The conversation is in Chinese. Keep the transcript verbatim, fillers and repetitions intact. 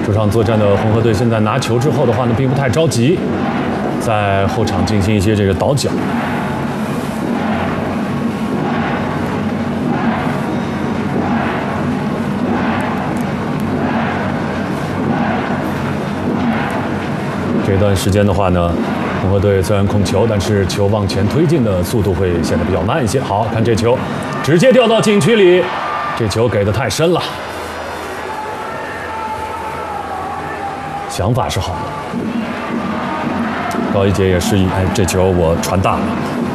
主场作战的红河队现在拿球之后的话呢，并不太着急，在后场进行一些这个倒脚。这段时间的话呢，红河队虽然控球，但是球往前推进的速度会显得比较慢一些。好看这球，直接掉到禁区里，这球给的太深了。想法是好的，高一杰也示意，哎，这球我传大了。